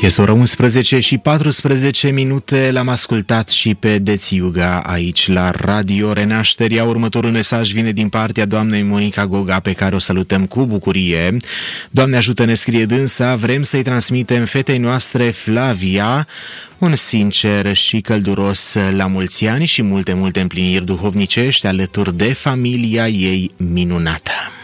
Este ora 11 și 14 minute, l-am ascultat și pe Dețiuga aici la Radio Renașterea. Următorul mesaj vine din partea doamnei Monica Goga, pe care o salutăm cu bucurie. Doamne ajută, ne scrie dânsa, vrem să-i transmitem fetei noastre Flavia un sincer și călduros la mulți ani și multe împliniri duhovnicești alături de familia ei minunată.